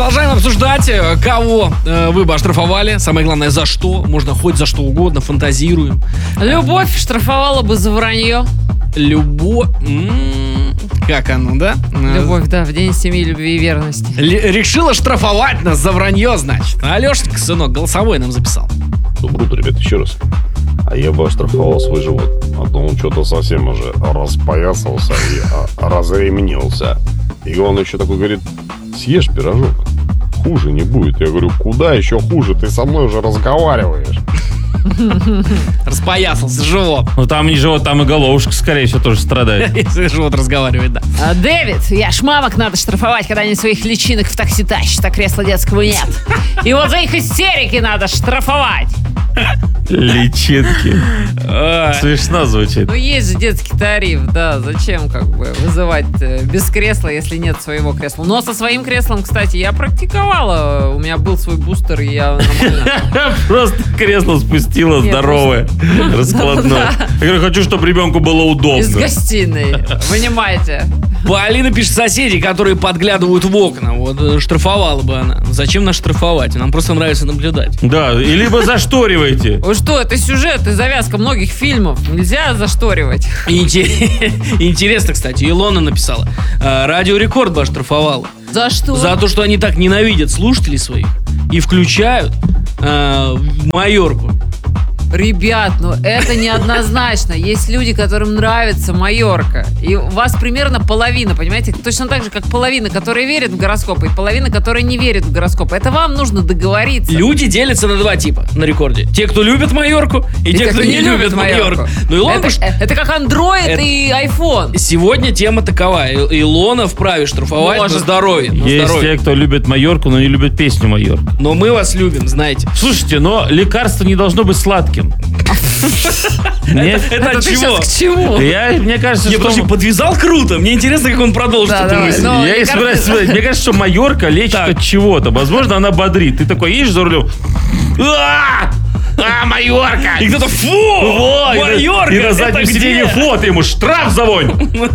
Продолжаем обсуждать, кого вы бы оштрафовали. Самое главное, за что. Можно хоть за что угодно, фантазируем. Любовь штрафовала бы за вранье. Любовь. Как оно, да? Любовь, да, в день семьи, любви и верности. Решила штрафовать нас за вранье, значит. Алешенька, сынок, голосовой нам записал. Доброе утро, ребят, еще раз. А я бы оштрафовал свой живот. А то он что-то совсем уже распоясался и разремнился. И он еще такой говорит: съешь пирожок, хуже не будет. Я говорю: куда еще хуже? Ты со мной уже разговариваешь. Распоясался живот. Ну там не живот, там и головушка, скорее всего, тоже страдает. Если живот разговаривает, да. Дэвид, я ж мамок надо штрафовать, когда они своих личинок в такси тащат, а кресла детского нет. И вот за их истерики надо штрафовать. Личинки. Смешно звучит. Ну есть же детский тариф, да, зачем как бы вызывать без кресла, если нет своего кресла. Но со своим креслом, кстати, я практиковала, у меня был свой бустер, и я нормально. Просто кресло спустила здоровое, раскладное. Я говорю, хочу, чтобы ребенку было удобно. Из гостиной, вынимайте. Полина пишет: соседи, которые подглядывают в окна. Вот штрафовала бы она. Зачем нас штрафовать? Нам просто нравится наблюдать. Да, и либо зашторивайте. Вы что, это сюжет и завязка многих фильмов. Нельзя зашторивать. Интересно, кстати, Илона написала: Радио Рекорд бы оштрафовала. За что? За то, что они так ненавидят слушателей своих и включают Майорку. Ребят, ну это неоднозначно. Есть люди, которым нравится Майорка. И у вас примерно половина, понимаете? Точно так же, как половина, которая верит в гороскопы, и половина, которая не верит в гороскопы. Это вам нужно договориться. Люди делятся на два типа на Рекорде. Те, кто любит Майорку, и те, кто не любит Майорку. Ну, Илона, это как Android и iPhone. Сегодня тема такова. Илона вправе штрафовать на здоровье. Есть те, кто любит Майорку, но не любит песню Майорка. Но мы вас любим, знаете. Слушайте, но лекарство не должно быть сладким. Это от чего? К чему? Мне кажется, что... Подожди, подвязал круто. Мне интересно, как он продолжит эту мысль. Мне кажется, что Майорка лечит от чего-то. Возможно, она бодрит. Ты такой едешь за рулем. Майорка! И кто-то: фу! Майорка! И на заднем сиденье фото ему: штраф за вонь!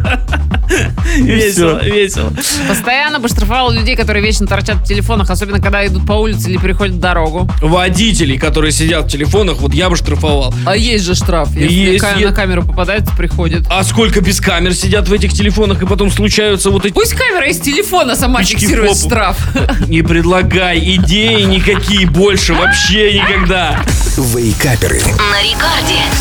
Весело. Постоянно бы штрафовал людей, которые вечно торчат в телефонах, особенно когда идут по улице или переходят дорогу. Водителей, которые сидят в телефонах, вот я бы штрафовал. А есть же штраф, если на камеру попадается, приходит. А сколько без камер сидят в этих телефонах, и потом случаются вот эти... Пусть камера из телефона сама фиксирует штраф. Не предлагай идеи никакие больше, вообще никогда. Вейкаперы. На Рекорде.